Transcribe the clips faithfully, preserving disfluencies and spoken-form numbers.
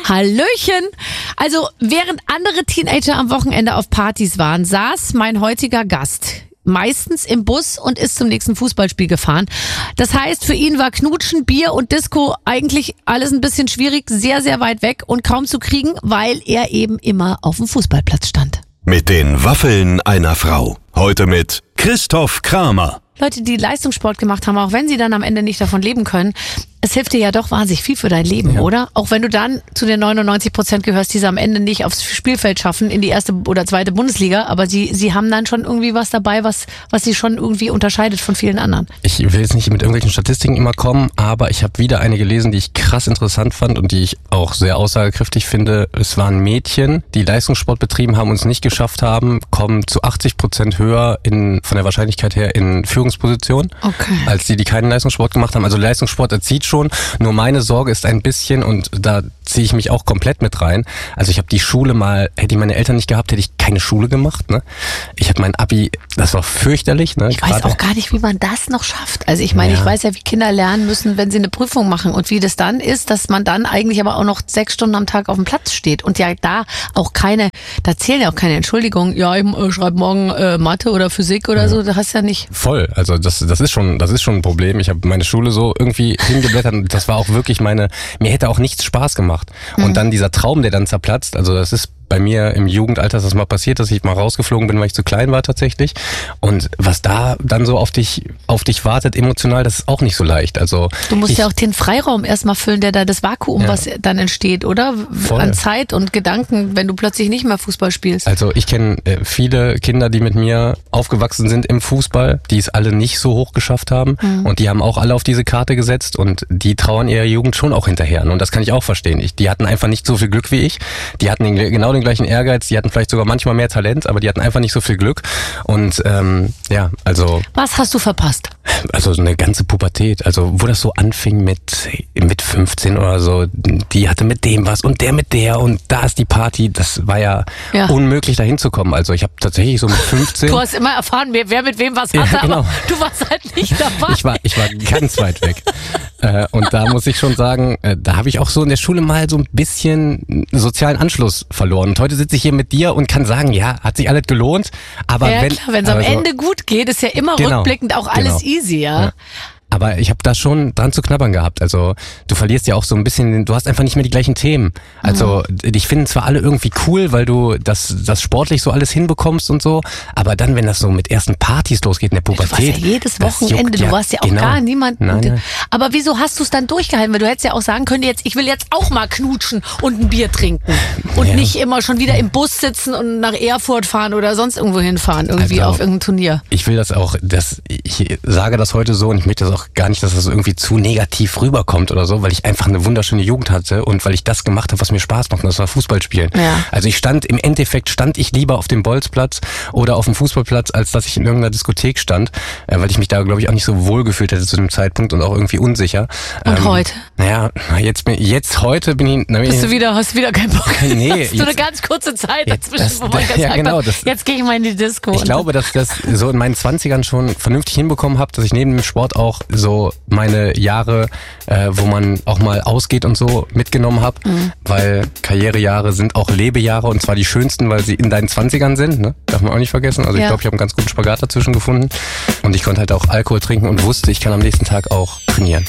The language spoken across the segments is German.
Hallöchen! Also, während andere Teenager am Wochenende auf Partys waren, saß mein heutiger Gast meistens im Bus und ist zum nächsten Fußballspiel gefahren. Das heißt, für ihn war Knutschen, Bier und Disco eigentlich alles ein bisschen schwierig, sehr, sehr weit weg und kaum zu kriegen, weil er eben immer auf dem Fußballplatz stand. Mit den Waffeln einer Frau. Heute mit Christoph Kramer. Leute, die Leistungssport gemacht haben, auch wenn sie dann am Ende nicht davon leben können, es hilft dir ja doch wahnsinnig viel für dein Leben, ja. Oder? Auch wenn du dann zu den neunundneunzig Prozent gehörst, die es am Ende nicht aufs Spielfeld schaffen, in die erste oder zweite Bundesliga, aber sie, sie haben dann schon irgendwie was dabei, was, was sie schon irgendwie unterscheidet von vielen anderen. Ich will jetzt nicht mit irgendwelchen Statistiken immer kommen, aber ich habe wieder eine gelesen, die ich krass interessant fand und die ich auch sehr aussagekräftig finde. Es waren Mädchen, die Leistungssport betrieben haben und es nicht geschafft haben, kommen zu achtzig Prozent höher in, von der Wahrscheinlichkeit her in Führungspositionen, okay, als die, die keinen Leistungssport gemacht haben. Also Leistungssport erzieht schon. Nur meine Sorge ist ein bisschen, und da ziehe ich mich auch komplett mit rein, also ich habe die Schule mal, hätte ich meine Eltern nicht gehabt, hätte ich keine Schule gemacht. Ne? Ich habe mein Abi, das war fürchterlich. Ne? Ich weiß auch gar nicht, wie man das noch schafft. Also ich meine, ja. ich weiß ja, wie Kinder lernen müssen, wenn sie eine Prüfung machen und wie das dann ist, dass man dann eigentlich aber auch noch sechs Stunden am Tag auf dem Platz steht und ja da auch keine, da zählen ja auch keine Entschuldigungen, ja, ich äh, schreibe morgen äh, Mathe oder Physik oder ja. so, das hast du ja nicht. Voll, also das, das ist schon, das ist schon ein Problem. Ich habe meine Schule so irgendwie hingeblättert und das war auch wirklich meine, mir hätte auch nichts Spaß gemacht. Und mhm. dann dieser Traum, der dann zerplatzt, also das ist bei mir im Jugendalter ist das mal passiert, dass ich mal rausgeflogen bin, weil ich zu klein war tatsächlich. Und was da dann so auf dich auf dich wartet emotional, das ist auch nicht so leicht. Also du musst ich, ja auch den Freiraum erstmal füllen, der da das Vakuum, ja. was dann entsteht, oder? Voll. An Zeit und Gedanken, wenn du plötzlich nicht mehr Fußball spielst. Also ich kenne äh, viele Kinder, die mit mir aufgewachsen sind im Fußball, die es alle nicht so hoch geschafft haben. Mhm. Und die haben auch alle auf diese Karte gesetzt und die trauern ihrer Jugend schon auch hinterher. Und das kann ich auch verstehen. Ich, die hatten einfach nicht so viel Glück wie ich. Die hatten den, genau den gleichen Ehrgeiz, die hatten vielleicht sogar manchmal mehr Talent, aber die hatten einfach nicht so viel Glück. Und ähm, ja, also... Was hast du verpasst? Also so eine ganze Pubertät, also wo das so anfing mit mit fünfzehn oder so, die hatte mit dem was und der mit der und da ist die Party, das war ja, ja. unmöglich dahin zu kommen. Also ich habe tatsächlich so mit fünfzehn... Du hast immer erfahren, wer mit wem was hatte, ja, genau. aber du warst halt nicht dabei. Ich war, ich war ganz weit weg. äh, und da muss ich schon sagen, äh, da habe ich auch so in der Schule mal so ein bisschen sozialen Anschluss verloren. Und heute sitze ich hier mit dir und kann sagen, ja, hat sich alles gelohnt. Aber ja, wenn klar, wenn es am also, Ende gut geht, ist ja immer genau, rückblickend auch alles genau. easy, ja. ja. Aber ich habe da schon dran zu knabbern gehabt. Also du verlierst ja auch so ein bisschen, du hast einfach nicht mehr die gleichen Themen. Also mhm. dich finden zwar alle irgendwie cool, weil du das, das sportlich so alles hinbekommst und so, aber dann, wenn das so mit ersten Partys losgeht in der Pubertät. Du warst ja jedes Wochenende, du warst ja auch genau. gar niemand. Nein, nein. Aber wieso hast du es dann durchgehalten? Weil du hättest ja auch sagen können, jetzt, ich will jetzt auch mal knutschen und ein Bier trinken. Und ja. nicht immer schon wieder im Bus sitzen und nach Erfurt fahren oder sonst irgendwo hinfahren, irgendwie also, auf irgendein Turnier. Ich will das auch, das, ich sage das heute so und ich möchte das auch gar nicht, dass das irgendwie zu negativ rüberkommt oder so, weil ich einfach eine wunderschöne Jugend hatte und weil ich das gemacht habe, was mir Spaß macht, und das war Fußballspielen. Ja. Also ich stand, im Endeffekt stand ich lieber auf dem Bolzplatz oder auf dem Fußballplatz, als dass ich in irgendeiner Diskothek stand, weil ich mich da, glaube ich, auch nicht so wohl gefühlt hätte zu dem Zeitpunkt und auch irgendwie unsicher. Und ähm, heute? Naja, jetzt, bin, jetzt heute bin ich... Na, Bist du wieder, hast du wieder keinen Bock? Nee. Hast du eine ganz kurze Zeit dazwischen, das, wo man das, gesagt ja, genau, hat, das, jetzt gehe ich mal in die Disco. Ich glaube, dass ich das so in meinen zwanzigern schon vernünftig hinbekommen habe, dass ich neben dem Sport auch so meine Jahre, äh, wo man auch mal ausgeht und so, mitgenommen habe, mhm. weil Karrierejahre sind auch Lebejahre und zwar die schönsten, weil sie in deinen zwanzigern sind, ne? Darf man auch nicht vergessen. Also ja. ich glaube, ich habe einen ganz guten Spagat dazwischen gefunden und ich konnte halt auch Alkohol trinken und wusste, ich kann am nächsten Tag auch trainieren.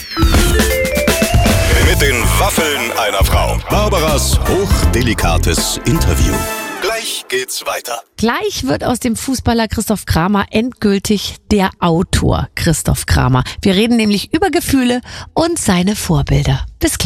Mit den Waffeln einer Frau. Barbaras hochdelikates Interview. Gleich geht's weiter. Gleich wird aus dem Fußballer Christoph Kramer endgültig der Autor Christoph Kramer. Wir reden nämlich über Gefühle und seine Vorbilder. Bis gleich.